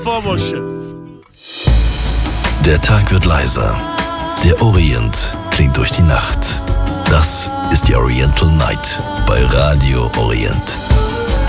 Vorwurfsche. Der Tag wird leiser. Der Orient klingt durch die Nacht. Das ist die Oriental Night bei Radio Orient.